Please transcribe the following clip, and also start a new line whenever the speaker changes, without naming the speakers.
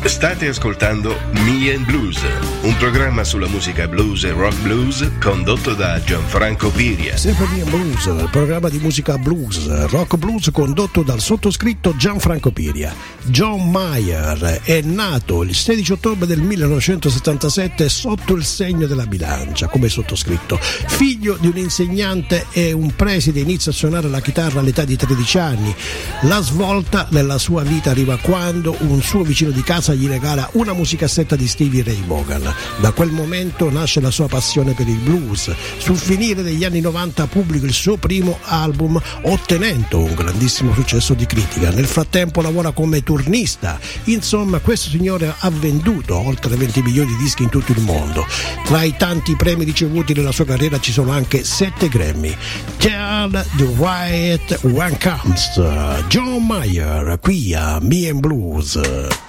State ascoltando Me and Blues, un programma sulla musica blues e rock blues condotto da Gianfranco Piria.
Sempre Me and Blues, il programma di musica blues, rock blues condotto dal sottoscritto Gianfranco Piria. John Mayer è nato il 16 ottobre del 1977 sotto il segno della bilancia, come sottoscritto. Figlio di un insegnante e un preside, inizia a suonare la chitarra all'età di 13 anni. La svolta nella sua vita arriva quando un suo vicino di casa gli regala una musicassetta di Stevie Ray Vaughan. Da quel momento nasce la sua passione per il blues. Sul finire degli anni 90 pubblica il suo primo album, ottenendo un grandissimo successo di critica. Nel frattempo lavora come turnista. Insomma, questo signore ha venduto oltre 20 milioni di dischi in tutto il mondo. Tra i tanti premi ricevuti nella sua carriera ci sono anche 7 Grammy. Till the Right One Comes, John Mayer qui a Me and Blues.